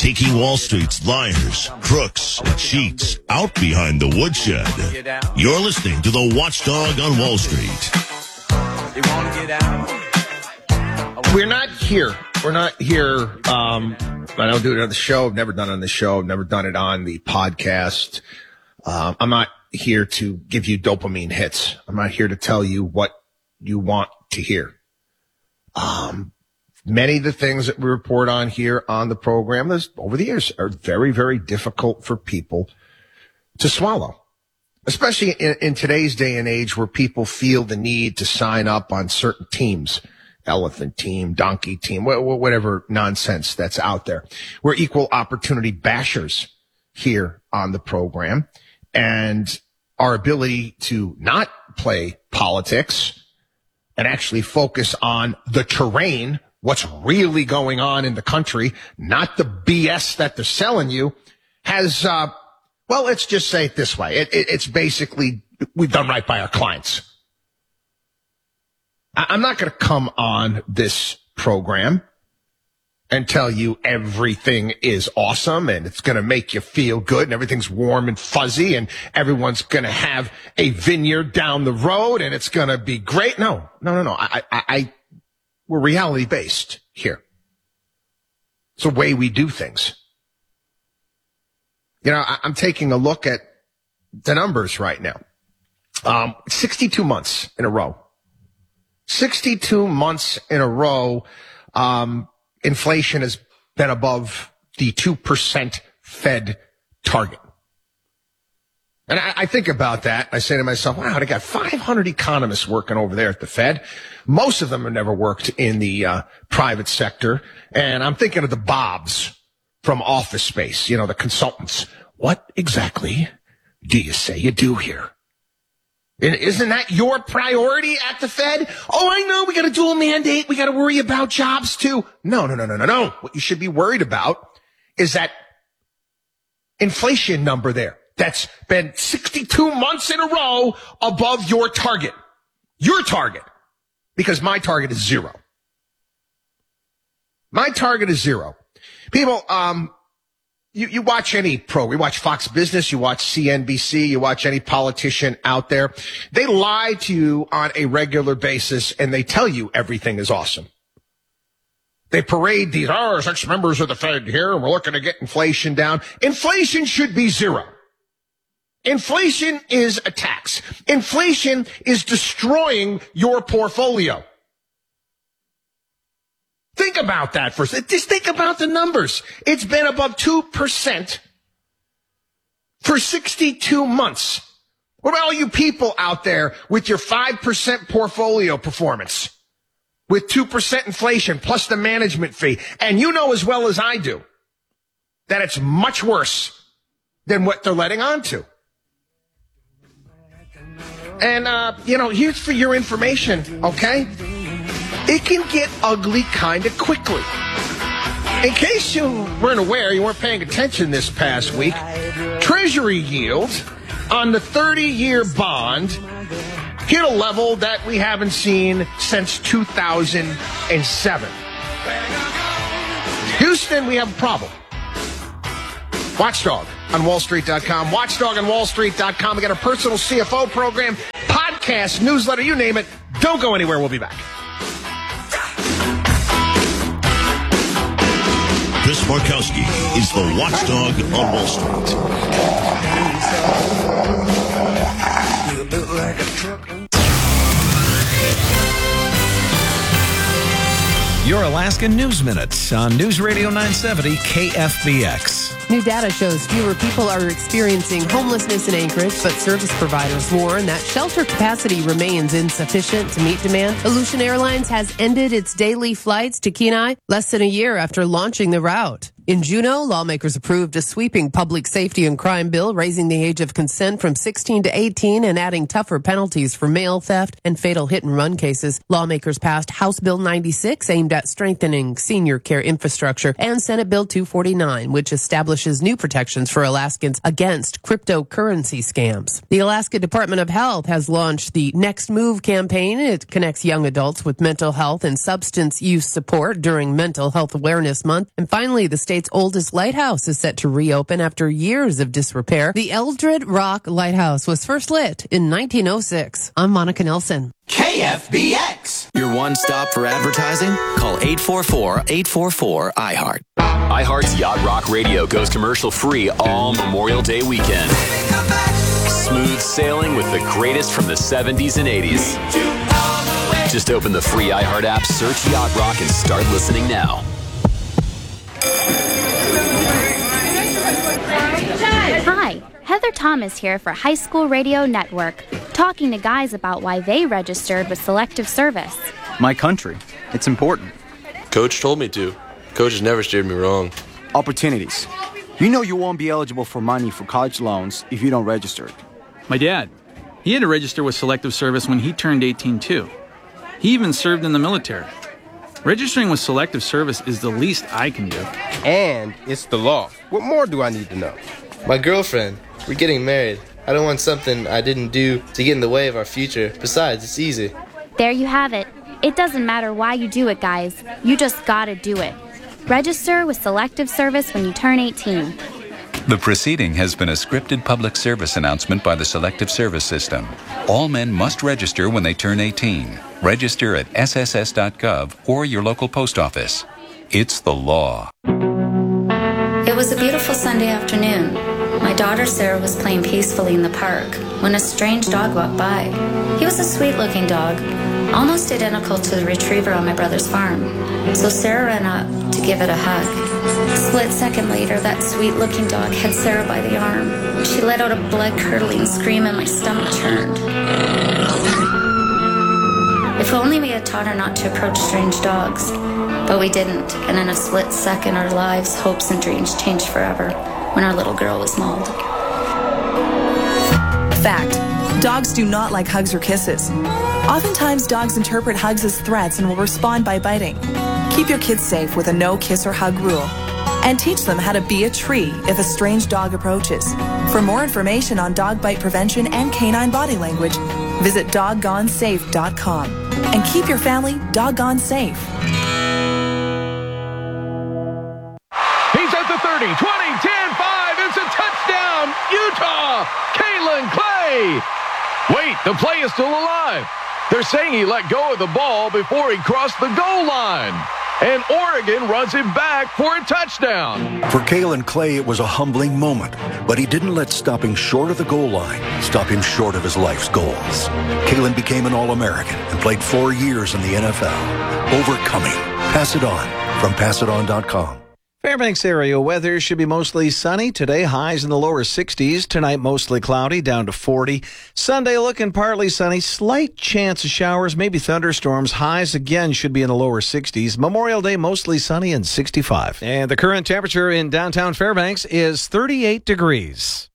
taking Wall Street's liars, crooks, and cheats out behind the woodshed. You're listening to the Watchdog on Wall Street. We're not here. I don't do it on the show. I've never done it on the show. I've never done it on the podcast. I'm not here to give you dopamine hits. I'm not here to tell you what you want to hear. Many of the things that we report on here on the program over the years are very, very difficult for people to swallow, especially in today's day and age where people feel the need to sign up on certain teams, elephant team, donkey team, whatever nonsense that's out there. We're equal opportunity bashers here on the program, and our ability to not play politics and actually focus on the terrain, what's really going on in the country, not the BS that they're selling you, has, well, let's just say it this way. It's basically, we've done right by our clients. I'm not going to come on this program and tell you everything is awesome and it's going to make you feel good and everything's warm and fuzzy and everyone's going to have a vineyard down the road and it's going to be great. No. We're reality based here. It's the way we do things. You know, I'm taking a look at the numbers right now. 62 months in a row. 62 months in a row, inflation has been above the 2% Fed target. And I think about that. I say to myself, wow, they got 500 economists working over there at the Fed. Most of them have never worked in the private sector. And I'm thinking of the Bobs from Office Space, you know, the consultants. What exactly do you say you do here? Isn't that your priority at the Fed? Oh, I know, we got a dual mandate. We got to worry about jobs too. No. What you should be worried about is that inflation number there. That's been 62 months in a row above your target. Your target. Because my target is 0. My target is 0. People, you watch any program, you watch Fox Business, you watch CNBC, you watch any politician out there. They lie to you on a regular basis and they tell you everything is awesome. They parade these, such members of the Fed here and we're looking to get inflation down. Inflation should be 0. Inflation is a tax. Inflation is destroying your portfolio. Think about that for a second. Just think about the numbers. It's been above 2% for 62 months. What about all you people out there with your 5% portfolio performance with 2% inflation plus the management fee? And you know as well as I do that it's much worse than what they're letting on to. And, here's for your information, okay? It can get ugly kind of quickly. In case you weren't aware, you weren't paying attention this past week, Treasury yield on the 30-year bond hit a level that we haven't seen since 2007. Houston, we have a problem. Watchdog on WallStreet.com. Watchdog on WallStreet.com. We got our personal CFO program, podcast, newsletter, you name it. Don't go anywhere. We'll be back. Chris Markowski is the Watchdog on Wall Street. Your Alaska News Minute on News Radio 970 KFBX. New data shows fewer people are experiencing homelessness in Anchorage, but service providers warn that shelter capacity remains insufficient to meet demand. Aleutian Airlines has ended its daily flights to Kenai less than a year after launching the route. In Juneau, lawmakers approved a sweeping public safety and crime bill, raising the age of consent from 16 to 18 and adding tougher penalties for mail theft and fatal hit-and-run cases. Lawmakers passed House Bill 96, aimed at strengthening senior care infrastructure, and Senate Bill 249, which established establishes new protections for Alaskans against cryptocurrency scams. The Alaska Department of Health has launched the Next Move campaign. It connects young adults with mental health and substance use support during Mental Health Awareness Month. And finally, the state's oldest lighthouse is set to reopen after years of disrepair. The Eldred Rock Lighthouse was first lit in 1906. I'm Monica Nelson. KFBX. Your one stop for advertising? Call 844-844-IHEART. iHeart's Yacht Rock Radio goes commercial free all Memorial Day weekend. Smooth sailing with the greatest from the 70s and 80s. Just open the free iHeart app, search Yacht Rock, and start listening now. Hi, Heather Thomas here for High School Radio Network, talking to guys about why they registered with Selective Service. My country. It's important. Coach told me to. Coach has never steered me wrong. Opportunities. You know you won't be eligible for money for college loans if you don't register. My dad, he had to register with Selective Service when he turned 18 too. He even served in the military. Registering with Selective Service is the least I can do. And it's the law. What more do I need to know? My girlfriend. We're getting married. I don't want something I didn't do to get in the way of our future. Besides, it's easy. There you have it. It doesn't matter why you do it, guys. You just gotta do it. Register with Selective Service when you turn 18. The proceeding has been a scripted public service announcement by the Selective Service System. All men must register when they turn 18. Register at sss.gov or your local post office. It's the law. It was a beautiful Sunday afternoon. My daughter Sarah was playing peacefully in the park when a strange dog walked by. He was a sweet-looking dog, almost identical to the retriever on my brother's farm. So Sarah ran up to give it a hug. A split second later, that sweet-looking dog had Sarah by the arm. She let out a blood-curdling scream and my stomach churned. If only we had taught her not to approach strange dogs. But we didn't, and in a split second our lives, hopes, and dreams changed forever when our little girl was mauled. Fact. Dogs do not like hugs or kisses. Oftentimes, dogs interpret hugs as threats and will respond by biting. Keep your kids safe with a no kiss or hug rule. And teach them how to be a tree if a strange dog approaches. For more information on dog bite prevention and canine body language, visit doggonesafe.com. And keep your family doggone safe. He's at the 30, 20, 10, 5. It's a touchdown, Utah! Kalen Clay! Wait, the play is still alive. They're saying he let go of the ball before he crossed the goal line. And Oregon runs him back for a touchdown. For Kalen Clay, it was a humbling moment, but he didn't let stopping short of the goal line stop him short of his life's goals. Kalen became an All-American and played 4 years in the NFL. Overcoming. Pass it on from PassItOn.com. Fairbanks area weather should be mostly sunny. Today, highs in the lower 60s. Tonight, mostly cloudy, down to 40. Sunday, looking partly sunny. Slight chance of showers, maybe thunderstorms. Highs again should be in the lower 60s. Memorial Day, mostly sunny and 65. And the current temperature in downtown Fairbanks is 38 degrees.